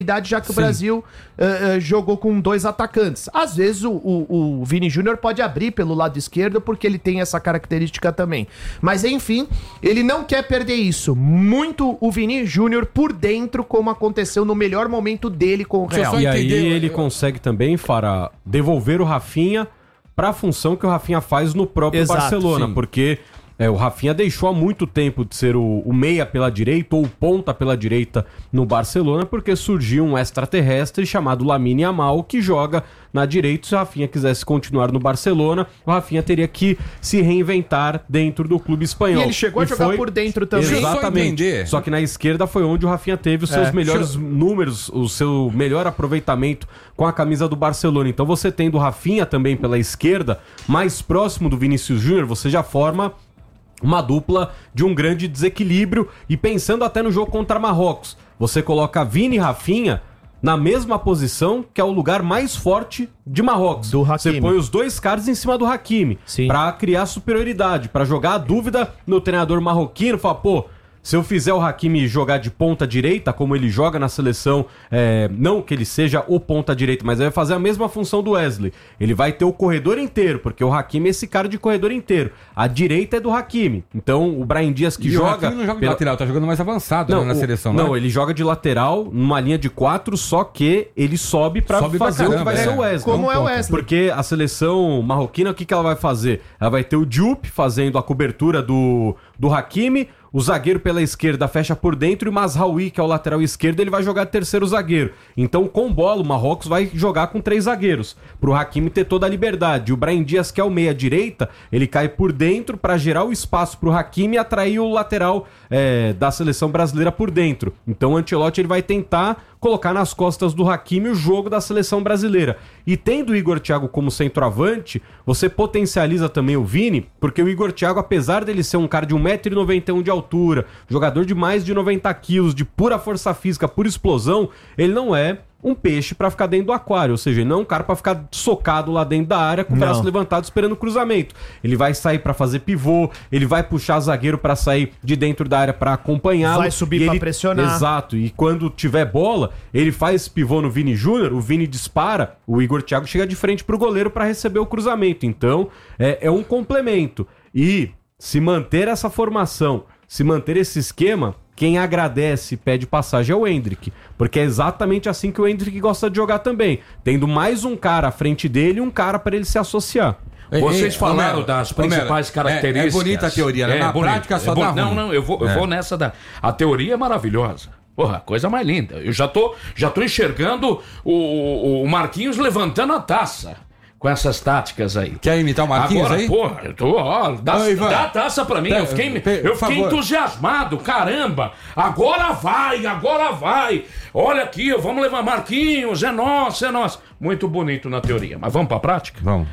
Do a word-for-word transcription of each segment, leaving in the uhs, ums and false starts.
já que o Sim. Brasil uh, uh, jogou com dois atacantes. Às vezes o, o, o Vini Júnior pode abrir pelo lado esquerdo porque ele tem essa característica também. Mas enfim, ele não quer perder isso. Muito o Vini Júnior por dentro, como aconteceu no melhor momento dele com o Real. E aí ele consegue também, Fara, devolver o Rafinha para a função que o Rafinha faz no próprio Exato, Barcelona, sim. porque é, o Rafinha deixou há muito tempo de ser o, o meia pela direita ou o ponta pela direita no Barcelona, porque surgiu um extraterrestre chamado Lamine Yamal que joga na direita. Se o Rafinha quisesse continuar no Barcelona, o Rafinha teria que se reinventar dentro do clube espanhol. E ele chegou e a jogar foi... por dentro também. Exatamente. Só que na esquerda foi onde o Rafinha teve os seus É. melhores Deixa eu- números, o seu melhor aproveitamento com a camisa do Barcelona. Então você tendo o Rafinha também pela esquerda, mais próximo do Vinícius Júnior, você já forma uma dupla de um grande desequilíbrio. E pensando até no jogo contra Marrocos, você coloca Vini e Rafinha na mesma posição, que é o lugar mais forte de Marrocos. Do Hakimi. Você põe os dois caras em cima do Hakimi, pra criar superioridade, pra jogar a dúvida no treinador marroquino, falar, pô, se eu fizer o Hakimi jogar de ponta direita, como ele joga na seleção, é, não que ele seja o ponta direita, mas ele vai fazer a mesma função do Wesley. Ele vai ter o corredor inteiro, porque o Hakimi é esse cara de corredor inteiro. A direita é do Hakimi. Então, o Brahim Dias que E joga... o Hakimi não joga de pela- lateral, tá jogando mais avançado não, né, na o- seleção, Não, né? ele joga de lateral, numa linha de quatro, só que ele sobe pra Sobe pra fazer o que caramba, vai é. ser o Wesley. Como Um é o ponto. Wesley. Porque a seleção marroquina, o que, que ela vai fazer? Ela vai ter o Diop fazendo a cobertura do, do Hakimi, o zagueiro pela esquerda fecha por dentro e o Mazraoui, que é o lateral esquerdo, ele vai jogar terceiro zagueiro. Então, com bola, o Marrocos vai jogar com três zagueiros, pro Hakimi ter toda a liberdade. O Brahim Dias, que é o meia-direita, ele cai por dentro para gerar o espaço pro Hakimi e atrair o lateral é, da seleção brasileira por dentro. Então, o Ancelotti ele vai tentar colocar nas costas do Hakimi o jogo da seleção brasileira. E tendo o Igor Thiago como centroavante, você potencializa também o Vini, porque o Igor Thiago, apesar dele ser um cara de um metro e noventa e um de altura, jogador de mais de noventa quilos, de pura força física, pura explosão, ele não é um peixe pra ficar dentro do aquário, ou seja, ele não é um cara pra ficar socado lá dentro da área com o Não. braço levantado esperando o cruzamento. Ele vai sair pra fazer pivô, ele vai puxar zagueiro pra sair de dentro da área pra acompanhá-lo. Vai subir e pra ele- pressionar. Exato, e quando tiver bola, ele faz esse pivô no Vini Júnior, o Vini dispara, o Igor Thiago chega de frente pro goleiro pra receber o cruzamento. Então, é, é um complemento. E se manter essa formação, se manter esse esquema, quem agradece e pede passagem é o Endrick, porque é exatamente assim que o Endrick gosta de jogar também, tendo mais um cara à frente dele e um cara para ele se associar. Vocês Ei, falaram Romero, das Romero, principais é- características. é bonita a teoria, né? Na bonito, prática só é bo- dá Não, ruim. não, eu vou, eu É. vou nessa da... A teoria é maravilhosa. Porra, coisa mais linda. Eu já tô, já tô enxergando o, o, o Marquinhos levantando a taça com essas táticas aí. Quer imitar o Marquinhos Agora, aí? porra, eu tô, ó, dá, Ô, Ivan. dá a taça pra mim. Pe- Eu fiquei, pe- eu por fiquei favor. entusiasmado, caramba. Agora vai, agora vai. Olha aqui, vamos levar Marquinhos, é nosso, é nosso. Muito bonito na teoria, mas vamos pra prática? Vamos.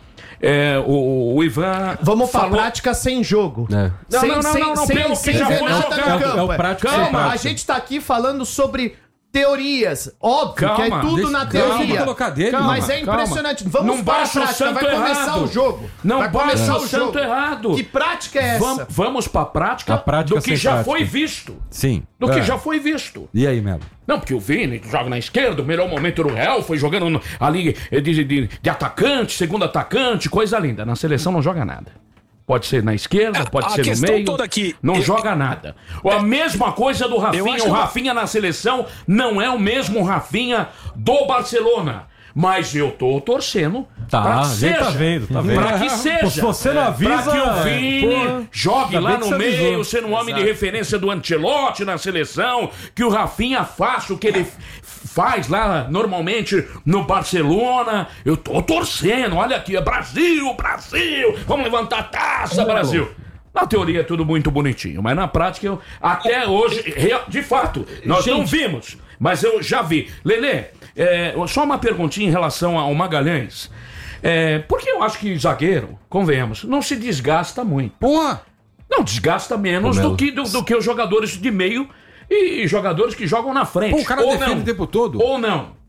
É, o, o Ivan. Vamos pra falou- prática sem jogo. É. Não, sem, não, não, sem, não, não, sem, pelo que sem já ver foi nada jogado. no campo. É o prático sem Calma, a prática. gente tá aqui falando sobre teorias. Óbvio Calma, que é tudo deixa- na calma, teoria. vamos colocar dele, Mas calma, é impressionante. Vamos Não para a baixa o prática. santo Vai começar errado. o jogo. Não Vai baixa começar o o santo jogo. errado. Que prática é essa? Vamos, vamos pra prática, A prática do que sem já prática. foi visto. Sim. Do que É. já foi visto. E aí, Melo? Não, porque o Vini joga na esquerda, o melhor momento do Real foi jogando no- ali eh, de, de, de atacante, segundo atacante, coisa linda. Na seleção não joga nada. Pode ser na esquerda, pode a ser no questão meio. toda aqui- não eu- joga nada. A mesma coisa do Eu Rafinha. acho O que- Rafinha na seleção não é o mesmo Rafinha do Barcelona. Mas eu tô torcendo Tá, pra que a gente seja. tá vendo, tá vendo. Pra que seja. Se você não avisa, Pra que o Vini pô, jogue ainda lá bem que no você meio, avisou. sendo um homem de referência do Ancelotti na seleção, que o Rafinha faça o que ele f- faz lá normalmente no Barcelona. Eu tô torcendo, olha aqui, é Brasil, Brasil, vamos levantar a taça, Brasil. Na teoria é tudo muito bonitinho, mas na prática eu, até hoje, real- de fato, nós não vimos, mas eu já vi. Lelê, é, só uma perguntinha em relação ao Magalhães. É, porque eu acho que zagueiro, convenhamos, não se desgasta muito. Porra! Não, desgasta menos do que, do, do que os jogadores de meio e jogadores que jogam na frente. Pô, o cara ou defende não. o tempo todo. Ou não.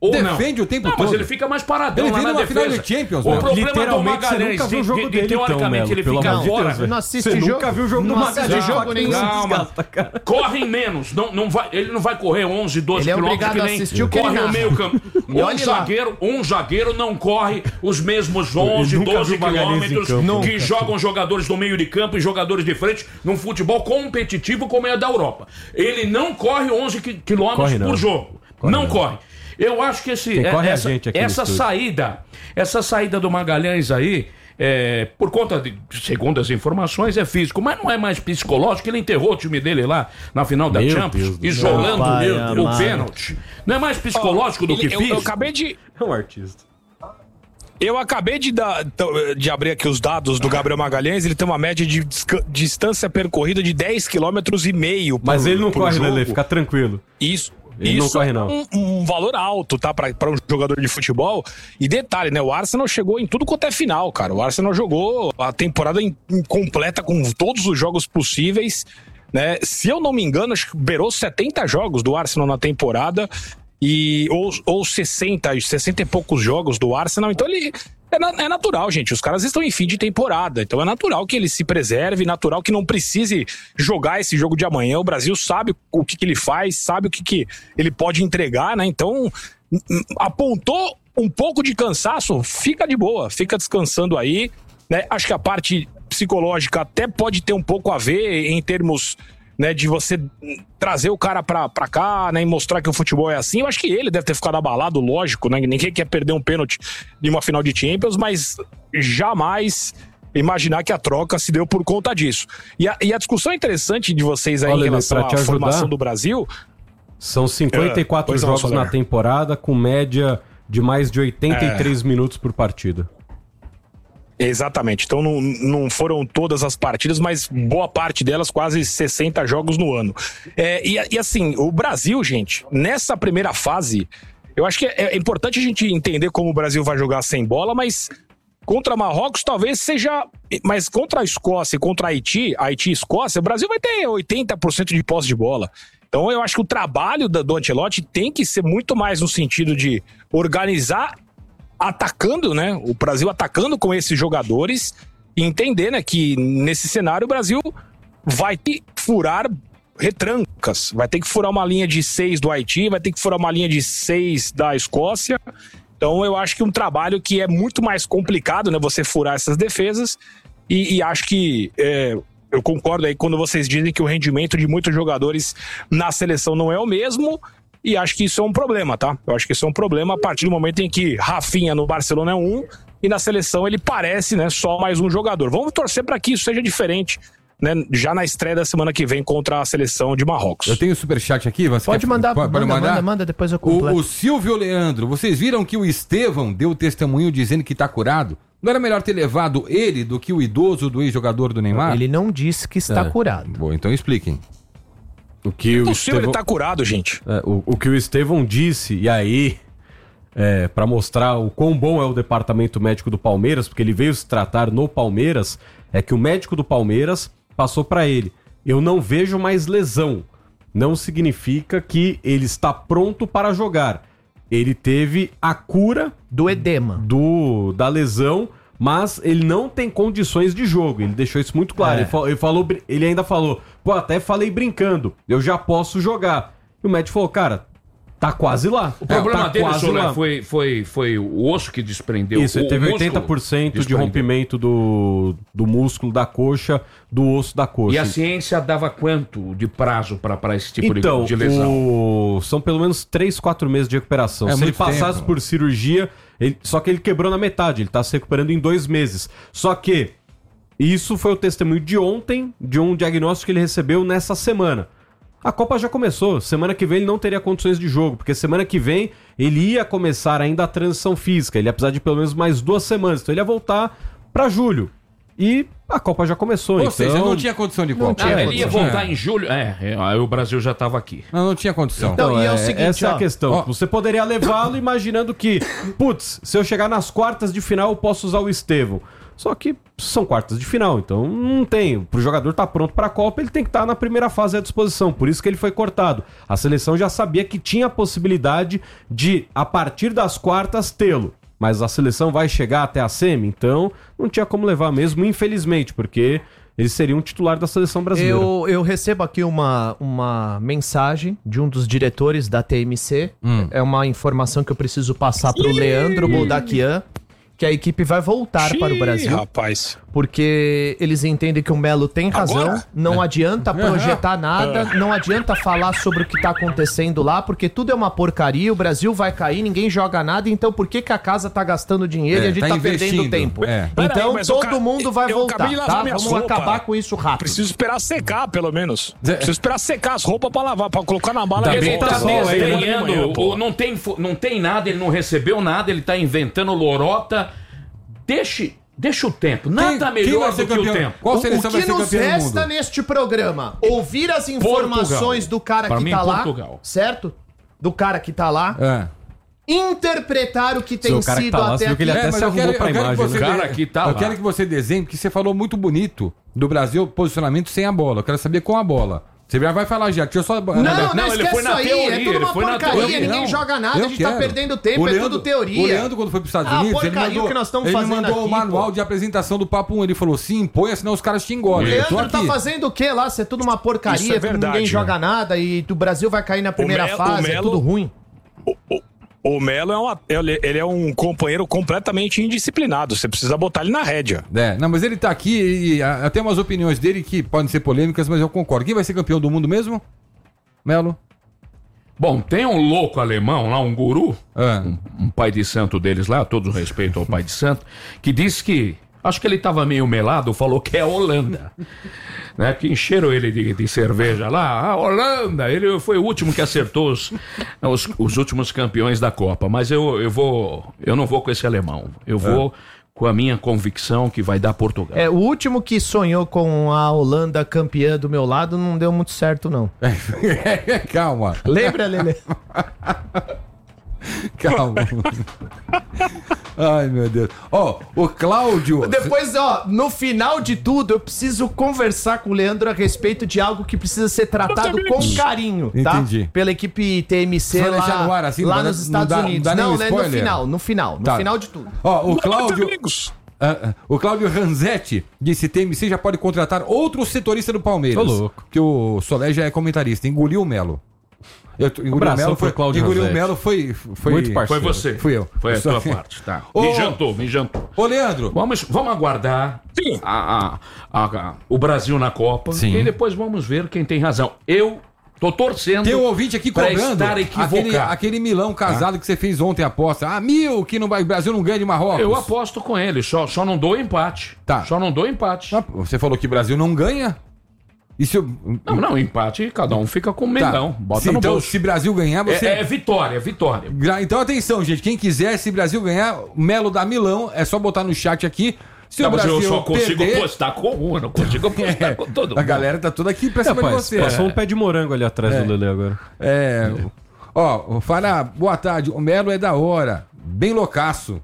Ou defende não? o tempo não, todo. Mas ele fica mais paradão ele lá vem na numa defesa. final de Champions, o né? problema do Literalmente, Magalhães, você nunca viu de, o jogo de, de, dele, teoricamente, então, ele Melo, fica pelo amor de fora. Deus, velho. Não assiste Você jogo. nunca viu o jogo do Não assiste Magalhães. jogo nenhum. Calma. Correm menos. Não, não vai, ele não vai correr onze, doze Ele é quilômetros obrigado que nem a assistir o que ele corre no narra. meio campo. E Um olhe lá. zagueiro, um zagueiro não corre os mesmos onze, nunca doze viu o Magalhães em quilômetros campo. que Nunca. jogam jogadores do meio de campo e jogadores de frente num futebol competitivo como é a da Europa. Ele não corre onze qui- quilômetros Corre não. por jogo. Corre não não. corre. Eu acho que esse, Quem é- corre é a essa, gente aqui no essa estúdio. saída, essa saída do Magalhães aí, é, por conta de, segundo as informações, é físico, mas não é mais psicológico. Ele enterrou o time dele lá na final da Meu Champions, Deus do isolando céu. Pai o, o amado. pênalti. Não é mais psicológico do Ele- que eu, eu físico? acabei de. É um artista. Eu acabei de, dar, de abrir aqui os dados do Gabriel Magalhães. Ele tem uma média de disca- distância percorrida de dez vírgula cinco quilômetros. Mas ele não corre, jogo. Lelê, fica tranquilo. Isso. Ele não Isso corre, é não. Um, um valor alto, tá? Pra, pra um jogador de futebol. E detalhe, né? O Arsenal chegou em tudo quanto é final, cara. O Arsenal jogou a temporada in- incompleta com todos os jogos possíveis, né? Se eu não me engano, acho que beirou setenta jogos do Arsenal na temporada. E, ou, ou sessenta, sessenta e poucos jogos do Arsenal. Então ele. É, na- é natural, gente. Os caras estão em fim de temporada. Então é natural que ele se preserve, natural que não precise jogar esse jogo de amanhã. O Brasil sabe o que, que ele faz, sabe o que, que ele pode entregar, né? Então, n- n- apontou um pouco de cansaço, fica de boa, fica descansando aí, né? Acho que a parte psicológica até pode ter um pouco a ver em termos, né, de você trazer o cara pra, pra cá, né, e mostrar que o futebol é assim. Eu acho que ele deve ter ficado abalado, lógico, né? Ninguém quer perder um pênalti de uma final de Champions, mas jamais imaginar que a troca se deu por conta disso. E a, e a discussão interessante de vocês aí Olha, em Lelê, relação pra te à ajudar, formação do Brasil. São cinquenta e quatro É, pois não, jogos Soler. na temporada, com média de mais de oitenta e três minutos por partida. Exatamente. Então não, não foram todas as partidas, mas boa parte delas, quase sessenta jogos no ano. É, e, e assim, o Brasil, gente, nessa primeira fase, eu acho que é, é importante a gente entender como o Brasil vai jogar sem bola, mas contra Marrocos talvez seja. Mas contra a Escócia e contra a Haiti, Haiti e Escócia, o Brasil vai ter oitenta por cento de posse de bola. Então eu acho que o trabalho da, do Ancelotti tem que ser muito mais no sentido de organizar atacando, né? O Brasil atacando com esses jogadores e entender, né, que nesse cenário o Brasil vai ter que furar retrancas, vai ter que furar uma linha de seis do Haiti, vai ter que furar uma linha de seis da Escócia. Então eu acho que um trabalho que é muito mais complicado, né? Você furar essas defesas e, e acho que é, eu concordo aí quando vocês dizem que o rendimento de muitos jogadores na seleção não é o mesmo. E acho que isso é um problema, tá? Eu acho que isso é um problema a partir do momento em que Rafinha no Barcelona é um e na seleção ele parece, né, só mais um jogador. Vamos torcer para que isso seja diferente, né, já na estreia da semana que vem contra a seleção de Marrocos. Eu tenho o superchat aqui. Você Pode quer- mandar, pode, pode manda, mandar? manda, manda, depois eu O, completo. o Silvio Leandro, vocês viram que o Estevão deu testemunho dizendo que tá curado? Não era melhor ter levado ele do que o idoso do ex-jogador do Neymar? Ele não disse que está É. curado. Bom, então expliquem. O que o O Silvio, ele Estevão- tá curado, gente. É, o, o que o Estevão disse, e aí, é, para mostrar o quão bom é o departamento médico do Palmeiras, porque ele veio se tratar no Palmeiras, é que o médico do Palmeiras passou para ele: eu não vejo mais lesão. Não significa que ele está pronto para jogar. Ele teve a cura Do edema. do, da lesão, mas ele não tem condições de jogo. Ele deixou isso muito claro. É. Ele, fa- ele falou, brin- ele ainda falou, pô, até falei brincando, eu já posso jogar. E o médico falou, cara, tá quase lá. O problema tá dele, quase Soler, lá. foi, foi, foi o osso que desprendeu. Isso, ele o, teve o músculo oitenta por cento de desprendeu. rompimento do, do músculo da coxa, do osso da coxa. E a ciência dava quanto de prazo para esse tipo de- Então, de, lesão? o- são pelo menos três, quatro meses de recuperação. É Se ele muito passasse tempo. por cirurgia, ele- só que ele quebrou na metade, ele tá se recuperando em dois meses. Só que isso foi o testemunho de ontem, de um diagnóstico que ele recebeu nessa semana. A Copa já começou, semana que vem ele não teria condições de jogo, porque semana que vem ele ia começar ainda a transição física, ele ia precisar de pelo menos mais duas semanas, então ele ia voltar pra julho. E a Copa já começou, Ou então... seja, não tinha condição de Copa. tinha Ah, ele ia condição. voltar em julho. É, é, aí o Brasil já estava aqui. Não, não tinha condição. Então, Então, e é o é, seguinte, essa é ó. a questão. Ó. Você poderia levá-lo imaginando que, putz, se eu chegar nas quartas de final eu posso usar o Estevão. Só que são quartas de final, então não tem. Pro jogador estar tá pronto para a Copa, ele tem que estar tá na primeira fase à disposição. Por isso que ele foi cortado. A seleção já sabia que tinha a possibilidade de, a partir das quartas, tê-lo. Mas a seleção vai chegar até a semi, então não tinha como levar mesmo, infelizmente, porque ele seria um titular da seleção brasileira. Eu, eu recebo aqui uma, uma mensagem de um dos diretores da T M C. Hum. É uma informação que eu preciso passar pro Leandro Boldaquian, que a equipe vai voltar Xiii, para o Brasil. Rapaz. Porque eles entendem que o Melo tem razão. Agora? Não é. adianta projetar nada, é. não adianta falar sobre o que tá acontecendo lá, porque tudo é uma porcaria, o Brasil vai cair, ninguém joga nada, então por que que a casa tá gastando dinheiro é, e a gente tá, tá perdendo tempo? É. Então aí, todo ca... mundo vai eu voltar, tá? Vamos roupa. acabar com isso rápido. Preciso esperar secar, pelo menos. Preciso esperar secar as roupas pra lavar, pra colocar na mala. Ele tá desenhando, não tem, não tem nada, ele não recebeu nada, ele tá inventando lorota. Deixe... Deixa o tempo, nada quem, melhor quem do que o tempo. Qual seleção o, o que vai ser nos resta neste programa? Ouvir as informações Portugal. do cara pra que mim, tá lá, Portugal. certo? Do cara que tá lá. É. Interpretar o que tem sido que tá lá, até aqui. Que ele até é, se arrumou pra imagem. Você, né? cara que tá eu lá. quero que você desenhe, porque você falou muito bonito do Brasil, posicionamento sem a bola. Eu quero saber com a bola. Você já vai falar já, deixa eu só... Não, não, não ele foi na aí, teoria, é tudo uma porcaria, ninguém não, joga nada, a gente quero. tá perdendo tempo, o Leandro, é tudo teoria. O Leandro, quando foi para os Estados Unidos, ah, ele mandou, que nós estamos ele fazendo mandou aqui, o manual pô. de apresentação do Papo um, ele falou, se imponha, senão os caras te engolem. O Leandro tá fazendo o quê lá? Isso é tudo uma porcaria, é verdade, ninguém joga nada e o Brasil vai cair na primeira Melo, fase, Melo, é tudo ruim. O, o, o Melo é, uma, ele é um companheiro completamente indisciplinado, você precisa botar ele na rédea. É, não, mas ele tá aqui e até umas opiniões dele que podem ser polêmicas, mas eu concordo. Quem vai ser campeão do mundo mesmo? Melo? Bom, tem um louco alemão lá, um guru, é. um, um pai de santo deles lá, todo respeito ao pai de santo, que disse que, acho que ele tava meio melado, falou que é a Holanda, né, que encheram ele de, de cerveja lá, a Holanda, ele foi o último que acertou os, os, os últimos campeões da Copa, mas eu, eu vou, eu não vou com esse alemão, eu vou... É. com a minha convicção que vai dar Portugal. É, o último que sonhou com a Holanda campeã do meu lado não deu muito certo, não. Calma. Lembra, Lelê? Calma. Ai, meu Deus. Ó, oh, o Cláudio... Depois, ó, no final de tudo, eu preciso conversar com o Leandro a respeito de algo que precisa ser tratado com carinho, tá? Entendi. Pela equipe T M C lá, no ar, assim, lá nos Estados dá, Unidos. Não, não, né, no final, no final, no tá. final de tudo. Ó, o Cláudio... Uh, uh, o Cláudio Ranzetti disse que T M C já pode contratar outro setorista do Palmeiras. Tô louco. Que o Solé já é comentarista, engoliu o Melo. Eu, o Melo foi Cláudio o Melo foi, foi muito parceiro. Foi você. Fui eu. Foi a tua parte, tá. Ô, me jantou, me jantou. Ô, Leandro. Vamos, vamos aguardar a, a, a, a, o Brasil na Copa. Sim. E depois vamos ver quem tem razão. Eu tô torcendo. Tem um ouvinte aqui cobrando aquele, aquele milão casado ah. que você fez ontem a aposta. Ah, mil que não vai, o Brasil não ganha de Marrocos. Eu aposto com ele, só, só não dou empate. Tá. Só não dou empate. Ah, você falou que o Brasil não ganha? E se eu... Não, não, empate, cada um fica com um milhão. Tá. Bota se, no então, bolso. Se Brasil ganhar, você... É, é vitória, vitória. Então, atenção, gente. Quem quiser, se Brasil ganhar, Melo dá milão. É só botar no chat aqui. Se não, o Brasil eu só consigo perder... postar com um, eu não consigo postar é, com todo mundo. A galera tá toda aqui pra cima de você. Passou é. um pé de morango ali atrás é. do Lelê agora. É. é. Ó, Fará, boa tarde. O Melo é da hora. Bem loucaço.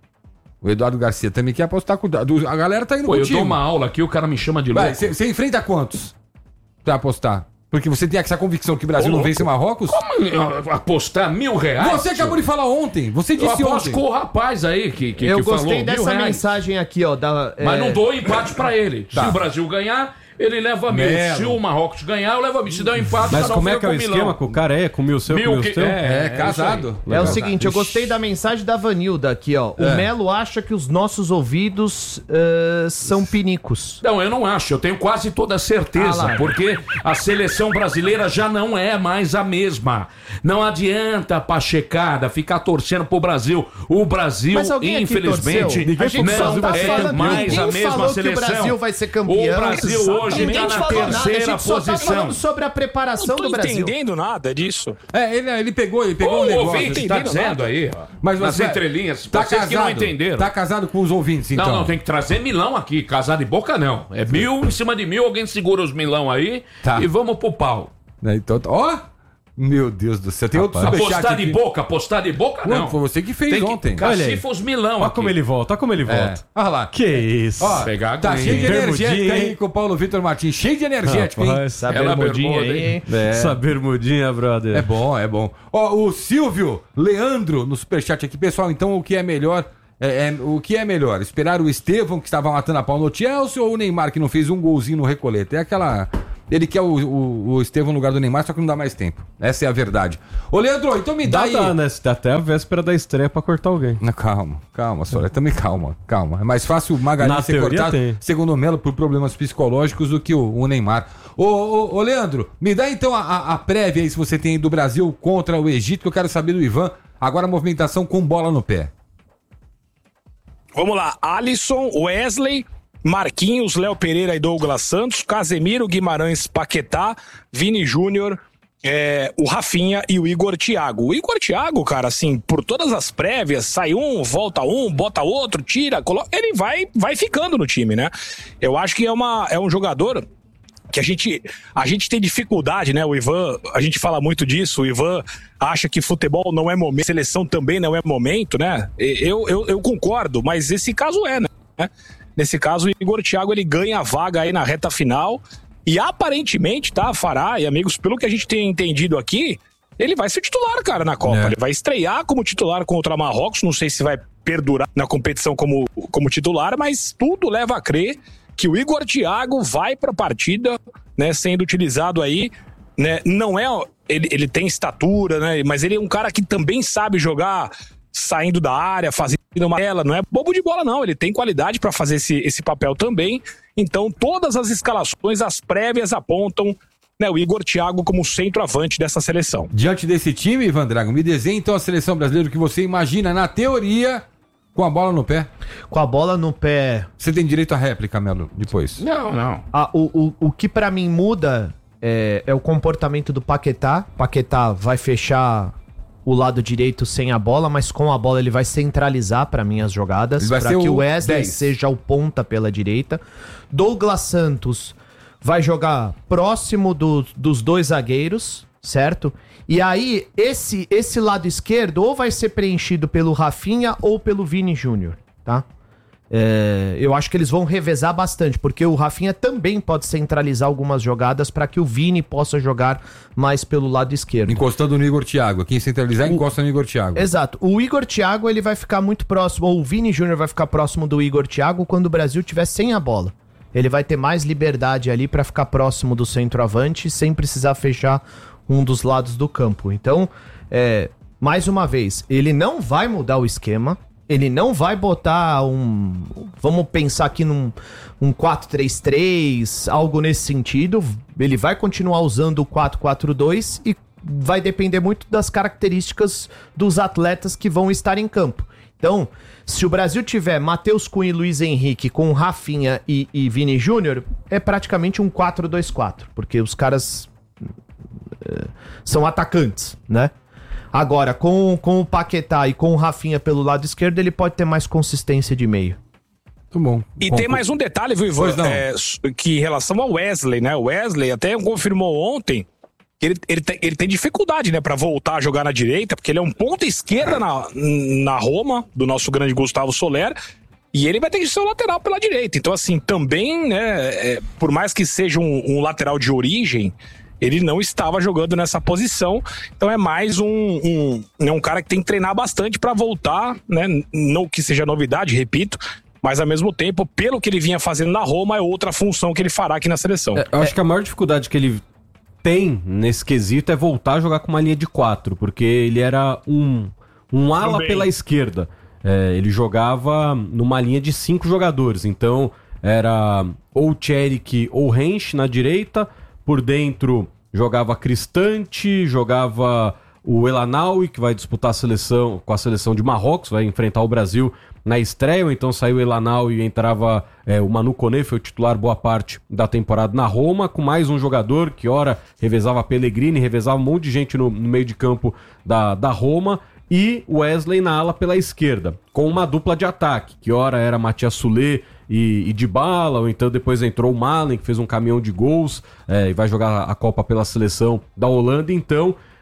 O Eduardo Garcia também quer apostar com... A galera tá indo Pô, contigo. eu dou uma aula aqui, o cara me chama de louco. Você enfrenta quantos? Pra apostar. Porque você tem essa convicção que o Brasil Ô, não vence Marrocos? Como apostar mil reais? Você acabou de falar ontem. Você disse eu ontem. com o rapaz aí que, que, eu que falou. Eu gostei dessa mensagem aqui, ó. Da, Mas é... não dou empate pra ele. Tá. Se o Brasil ganhar, ele leva mil. Melo. Se o Marrocos ganhar, eu levo mil. Se der um empate, mas como é que é o esquema com o cara? É, com o seu, mil com o que... seu? É, é casado. É, é o seguinte, eu gostei da mensagem da Vanilda aqui, ó. O é. Melo acha que os nossos ouvidos uh, são pinicos. Não, eu não acho. Eu tenho quase toda a certeza. Ah, porque a seleção brasileira já não é mais a mesma. Não adianta, pachecada, ficar torcendo pro Brasil. O Brasil, infelizmente, não tá é falando, mais a mesma seleção. Que o Brasil vai ser campeão. O Brasil hoje hoje tá na terceira nada, posição. Tá falando sobre a preparação do Brasil. Não tô entendendo nada disso. É, ele, ele pegou, ele pegou o um negócio. Ouvinte tá dizendo aí, ó, mas nas você, entrelinhas, tá vocês casado, que não entenderam. Tá casado com os ouvintes, então. Não, não, tem que trazer milão aqui. Casado de boca, não. É mil em cima de mil, alguém segura os milão aí tá. E vamos pro pau. Então, ó... Meu Deus do céu. Tem outro superchat Apostar aqui. de boca, apostar de boca, não. Não, foi você que fez Tem que ontem. cacifa os milão Olha aqui. como ele volta, olha como ele É. volta. Olha lá. Que isso. Ó, Pegar tá aguinha, cheio de hein? energética Bermudinha, aí hein? com o Paulo Vitor Martins. Cheio de energética, hein? Rapaz, Essa Ela bermudinha bermuda, aí, hein? É. Essa bermudinha, brother. É bom, é bom. Ó, o Silvio Leandro no superchat aqui. Pessoal, então o que é melhor... É, é, o que é melhor? Esperar o Estevão, que estava matando a pau no Chelsea, ou o Neymar, que não fez um golzinho no Recoleta? É aquela... Ele quer o, o, o Estevão no lugar do Neymar, só que não dá mais tempo. Essa é a verdade. Ô, Leandro, então me dá, Dá, aí... dá, né? Dá até a véspera da estreia pra cortar alguém. Não, calma, calma, Soler, também calma, calma. É mais fácil o Magalhães Na ser teoria cortado, tem. segundo o Melo, por problemas psicológicos do que o, o Neymar. Ô, ô, ô, Leandro, me dá então a, a, a prévia aí, se você tem aí do Brasil contra o Egito, que eu quero saber do Ivan. Agora a movimentação com bola no pé. Vamos lá, Alisson, Wesley, Marquinhos, Léo Pereira e Douglas Santos, Casemiro, Guimarães, Paquetá, Vini Júnior, é, o Rafinha e o Igor Thiago. O Igor Thiago, cara, assim, por todas as prévias, sai um, volta um, bota outro, tira, coloca, ele vai, vai ficando no time, né? Eu acho que é, uma, é um jogador que a gente, a gente tem dificuldade, né? O Ivan, a gente fala muito disso, o Ivan acha que futebol não é momento, seleção também não é momento, né? Eu, eu, eu concordo, mas esse caso é, né? Nesse caso, o Igor Thiago, ele ganha a vaga aí na reta final e aparentemente, tá, Fará e amigos, pelo que a gente tem entendido aqui, ele vai ser titular, cara, na Copa. É. Ele vai estrear como titular contra Marrocos, não sei se vai perdurar na competição como, como titular, mas tudo leva a crer que o Igor Thiago vai para a partida, né, sendo utilizado aí, né, não é, ele, ele tem estatura, né, mas ele é um cara que também sabe jogar saindo da área, fazendo uma tela, não é bobo de bola não, ele tem qualidade para fazer esse, esse papel também, então todas as escalações, as prévias apontam, né, o Igor Thiago como centroavante dessa seleção. Diante desse time, Ivan Drago, me desenhe então a seleção brasileira que você imagina na teoria com a bola no pé. Com a bola no pé. Você tem direito à réplica, Melo, depois. Não, não. Ah, o, o, o que pra mim muda é, é o comportamento do Paquetá. Paquetá vai fechar o lado direito sem a bola, mas com a bola ele vai centralizar pra mim as jogadas, Ele vai pra ser que o o Wesley dez. seja o ponta pela direita. Douglas Santos vai jogar próximo do, dos dois zagueiros, certo? E aí, esse, esse lado esquerdo ou vai ser preenchido pelo Rafinha ou pelo Vini Júnior, tá? É, eu acho que eles vão revezar bastante, porque o Rafinha também pode centralizar algumas jogadas para que o Vini possa jogar mais pelo lado esquerdo. Encostando no Igor Thiago. Quem centralizar, encosta no Igor Thiago. Exato. O Igor Thiago, ele vai ficar muito próximo, ou o Vini Júnior vai ficar próximo do Igor Thiago quando o Brasil tiver sem a bola. Ele vai ter mais liberdade ali para ficar próximo do centroavante sem precisar fechar um dos lados do campo. Então, é, mais uma vez, ele não vai mudar o esquema, ele não vai botar um... Vamos pensar aqui num um quatro três três, algo nesse sentido. Ele vai continuar usando o quatro quatro dois e vai depender muito das características dos atletas que vão estar em campo. Então, se o Brasil tiver Matheus Cunha e Luiz Henrique com Rafinha e, e Vini Júnior, é praticamente um quatro dois quatro, porque os caras são atacantes, né? Agora, com, com o Paquetá e com o Rafinha pelo lado esquerdo, ele pode ter mais consistência de meio. Muito bom. E Bom, tem mais um detalhe, viu, Ivan? Pois não. É, que em relação ao Wesley, né? O Wesley até confirmou ontem que ele, ele, tem, ele tem dificuldade, né, pra voltar a jogar na direita, porque ele é um ponta esquerda na, na Roma, do nosso grande Gustavo Soler, e ele vai ter que ser o lateral pela direita. Então, assim, também, né, é, por mais que seja um, um lateral de origem, ele não estava jogando nessa posição, então é mais um, um, né, um cara que tem que treinar bastante para voltar, né? Não que seja novidade, repito, mas ao mesmo tempo, pelo que ele vinha fazendo na Roma, é outra função que ele fará aqui na seleção. É, eu acho que a maior dificuldade que ele tem nesse quesito é voltar a jogar com uma linha de quatro, porque ele era um, um ala Também. pela esquerda. É, ele jogava numa linha de cinco jogadores, então era ou Tcherik ou Hensch na direita. Por dentro jogava Cristante, jogava o Elanaui, que vai disputar a seleção com a seleção de Marrocos, vai enfrentar o Brasil na estreia, ou então saiu o Elanaui e entrava é, o Manu Koné, foi o titular boa parte da temporada na Roma, com mais um jogador que ora revezava Pellegrini, revezava um monte de gente no, no meio de campo da, da Roma, e Wesley na ala pela esquerda, com uma dupla de ataque, que ora era Matias Soulé e, e Dybala, ou então depois entrou o Malen, que fez um caminhão de gols, é, e vai jogar a Copa pela seleção da Holanda. Então,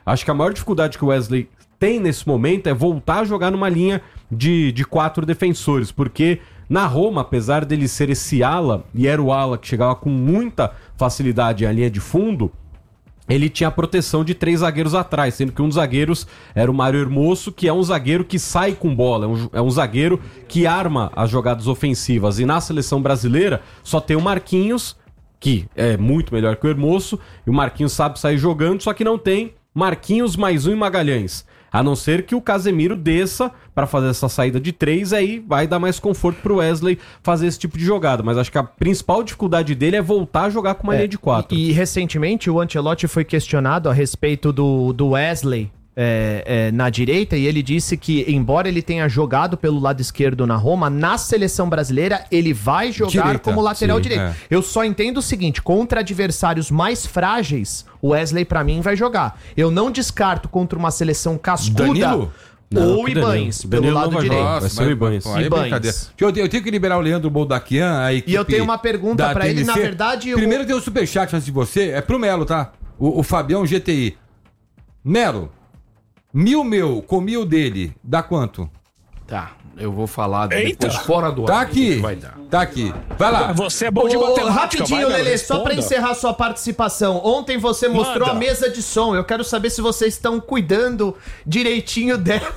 Acho que a maior dificuldade que o Wesley tem nesse momento é voltar a jogar numa linha de, de quatro defensores, porque na Roma, apesar dele ser esse ala, e era o ala que chegava com muita facilidade à linha de fundo, ele tinha a proteção de três zagueiros atrás, sendo que um dos zagueiros era o Mário Hermoso, que é um zagueiro que sai com bola, é um, é um zagueiro que arma as jogadas ofensivas. E na seleção brasileira só tem o Marquinhos, que é muito melhor que o Hermoso, e o Marquinhos sabe sair jogando, só que não tem Marquinhos mais um e Magalhães. A não ser que o Casemiro desça para fazer essa saída de três, aí vai dar mais conforto pro Wesley fazer esse tipo de jogada. Mas acho que a principal dificuldade dele é voltar a jogar com uma é, linha de quatro. E, e recentemente o Ancelotti foi questionado a respeito do, do Wesley é, é, na direita, e ele disse que, embora ele tenha jogado pelo lado esquerdo na Roma, na seleção brasileira ele vai jogar direita, como lateral sim, direito. É. Eu só entendo o seguinte, contra adversários mais frágeis, o Wesley pra mim vai jogar. Eu não descarto contra uma seleção cascuda... Danilo? Não, ou Ibanez, pelo Danilo lado direito. Nossa, vai ser o Ibanez. Ibanez. Eu, eu tenho que liberar o Leandro Boldaquian, a equipe. E eu tenho uma pergunta pra ele, na verdade... Eu... Primeiro tem o superchat antes de você, é pro Melo, tá? O, o Fabião G T I. Melo, mil meu com mil dele, dá quanto? Tá, eu vou falar depois fora do ar. Tá aqui, vai dar. Tá aqui. Vai lá. Você é bom de matemática. Rapidinho, Lelê, só pra encerrar sua participação. Ontem você mostrou Manda. a mesa de som. Eu quero saber se vocês estão cuidando direitinho dela.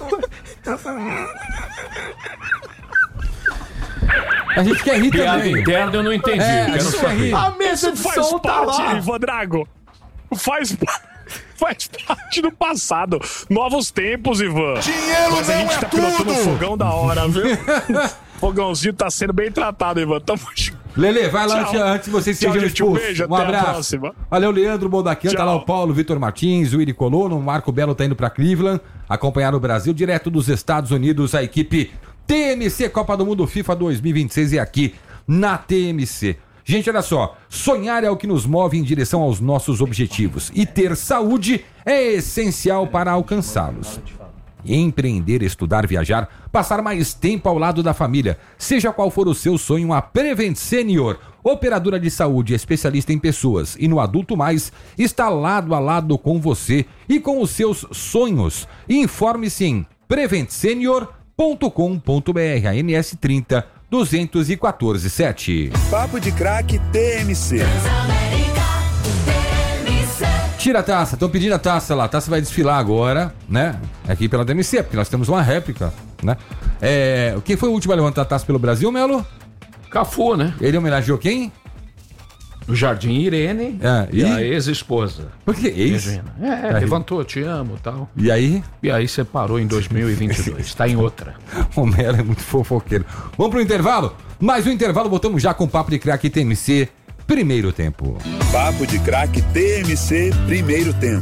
A gente quer rir Piada também. interna eu não entendi. É, eu quero saber. A mesa de som tá lá. Ivan Drago. Faz parte. Faz parte do passado. Novos tempos, Ivan. Dinheiro Mas a não gente é tá tudo. pilotando um fogão da hora, viu? Fogãozinho tá sendo bem tratado, Ivan. Tamo junto. Lelê, vai lá antes, antes de vocês Tchau, sejam gente, um expulsos. beijo, Um até a abraço. próxima. Valeu, Leandro Boldaquian, tá lá o Paulo, Vitor Martins, o Iri Colono, o Marco Belo tá indo pra Cleveland, acompanhar o Brasil direto dos Estados Unidos, a equipe T M C Copa do Mundo FIFA dois mil e vinte e seis é aqui na T M C. Gente, olha só, sonhar é o que nos move em direção aos nossos objetivos e ter saúde é essencial para alcançá-los. Empreender, estudar, viajar, passar mais tempo ao lado da família, seja qual for o seu sonho, a Prevent Senior, operadora de saúde especialista em pessoas e no Adulto Mais, está lado a lado com você e com os seus sonhos. Informe-se em prevent senior ponto com ponto br, a N S trinta duzentos e quatorze sete. Papo de craque T M C. Tira a taça, estão pedindo a taça lá. A taça vai desfilar agora, né? Aqui pela T M C, porque nós temos uma réplica, né? É, quem foi o último a levantar a taça pelo Brasil, Melo? Cafu, né? Ele homenageou quem? O Jardim Irene é, e, e a ex-esposa. Por que ex? É, é, levantou, te amo e tal. E aí? E aí separou em dois mil e vinte e dois, tá em outra. O Melo é muito fofoqueiro. Vamos pro intervalo? Mais um intervalo, voltamos já com o Papo de Craque T M C, primeiro tempo. Papo de Craque T M C, primeiro tempo.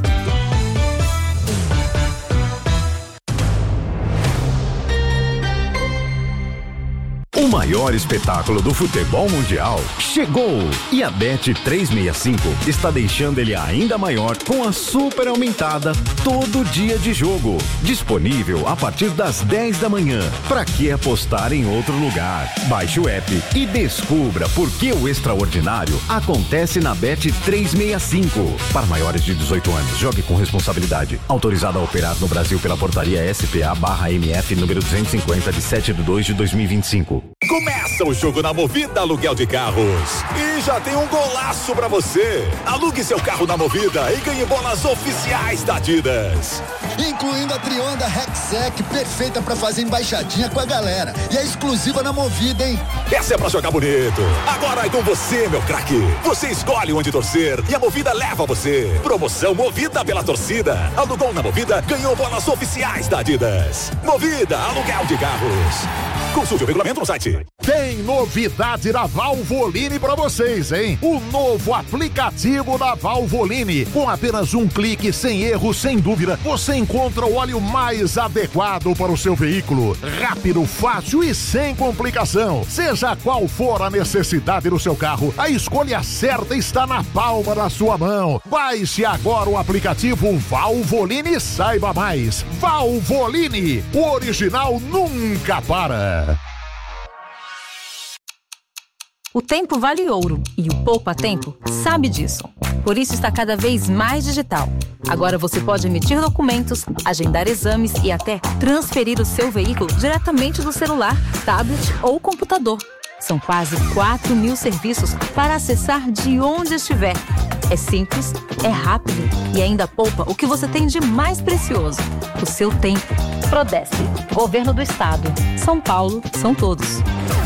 O maior espetáculo do futebol mundial chegou! E a Bet trezentos e sessenta e cinco está deixando ele ainda maior com a super aumentada todo dia de jogo. Disponível a partir das dez da manhã. Pra que apostar em outro lugar? Baixe o app e descubra por que o extraordinário acontece na Bet trezentos e sessenta e cinco. Para maiores de dezoito anos, jogue com responsabilidade. Autorizado a operar no Brasil pela portaria S P A barra M F número duzentos e cinquenta de sete de dois de dois mil e vinte e cinco. Começa o jogo na Movida Aluguel de Carros. E já tem um golaço pra você. Alugue seu carro na Movida e ganhe bolas oficiais da Adidas. Incluindo a Trionda Rexec, perfeita pra fazer embaixadinha com a galera. E é exclusiva na Movida, hein? Essa é pra jogar bonito. Agora é com você, meu craque. Você escolhe onde torcer e a Movida leva você. Promoção Movida pela torcida. Alugou na Movida, ganhou bolas oficiais da Adidas. Movida Aluguel de Carros. Consulte o regulamento no site. Tem novidade da Valvoline pra vocês, hein? O novo aplicativo da Valvoline. Com apenas um clique, sem erro, sem dúvida, você encontra o óleo mais adequado para o seu veículo. Rápido, fácil e sem complicação. Seja qual for a necessidade do seu carro, a escolha certa está na palma da sua mão. Baixe agora o aplicativo Valvoline e saiba mais. Valvoline, o original nunca para. O tempo vale ouro e o Poupa Tempo sabe disso. Por isso está cada vez mais digital. Agora você pode emitir documentos, agendar exames e até transferir o seu veículo diretamente do celular, tablet ou computador. São quase quatro mil serviços para acessar de onde estiver. É simples, é rápido e ainda poupa o que você tem de mais precioso: o seu tempo. Prodesp, Governo do Estado. São Paulo, são todos.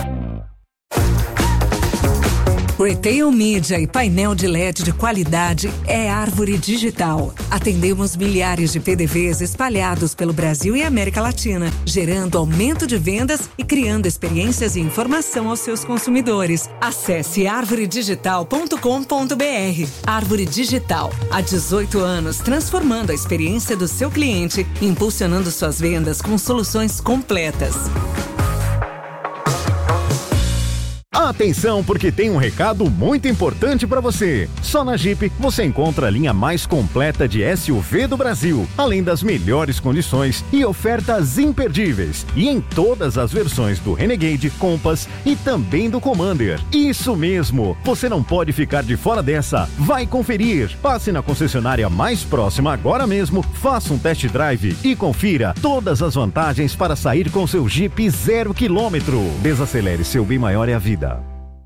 Retail Media e painel de L E D de qualidade é Árvore Digital. Atendemos milhares de P D Vs espalhados pelo Brasil e América Latina, gerando aumento de vendas e criando experiências e informação aos seus consumidores. Acesse árvore digital ponto com ponto b r. Árvore Digital, há dezoito anos, transformando a experiência do seu cliente, impulsionando suas vendas com soluções completas. Atenção, porque tem um recado muito importante para você. Só na Jeep você encontra a linha mais completa de S U V do Brasil, além das melhores condições e ofertas imperdíveis. E em todas as versões do Renegade, Compass e também do Commander. Isso mesmo, você não pode ficar de fora dessa. Vai conferir. Passe na concessionária mais próxima agora mesmo, faça um test drive e confira todas as vantagens para sair com seu Jeep zero quilômetro. Desacelere, seu bem maior é a vida.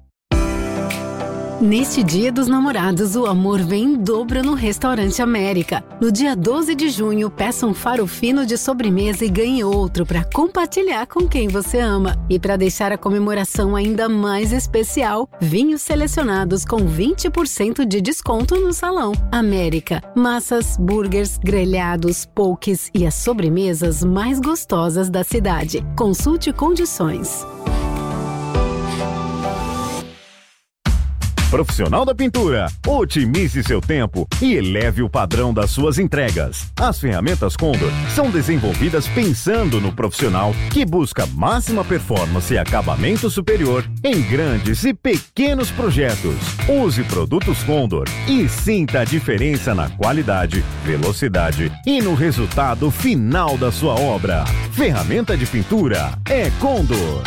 Neste Dia dos Namorados, o amor vem em dobro no Restaurante América. No dia doze de junho, peça um faro fino de sobremesa e ganhe outro para compartilhar com quem você ama. E para deixar a comemoração ainda mais especial, vinhos selecionados com vinte por cento de desconto no Salão América. Massas, burgers, grelhados, pokés e as sobremesas mais gostosas da cidade. Consulte condições. Profissional da Pintura, otimize seu tempo e eleve o padrão das suas entregas. As ferramentas Condor são desenvolvidas pensando no profissional que busca máxima performance e acabamento superior em grandes e pequenos projetos. Use produtos Condor e sinta a diferença na qualidade, velocidade e no resultado final da sua obra. Ferramenta de pintura é Condor.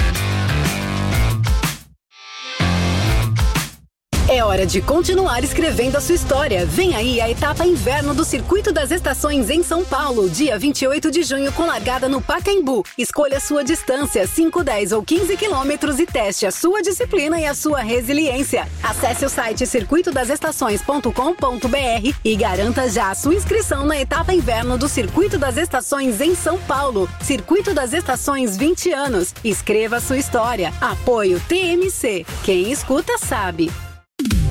É hora de continuar escrevendo a sua história. Vem aí a etapa inverno do Circuito das Estações em São Paulo, dia vinte e oito de junho, com largada no Pacaembu. Escolha a sua distância, cinco, dez ou quinze quilômetros, e teste a sua disciplina e a sua resiliência. Acesse o site circuito das estações ponto com ponto b r e garanta já a sua inscrição na etapa inverno do Circuito das Estações em São Paulo. Circuito das Estações, vinte anos. Escreva a sua história. Apoio T M C. Quem escuta sabe.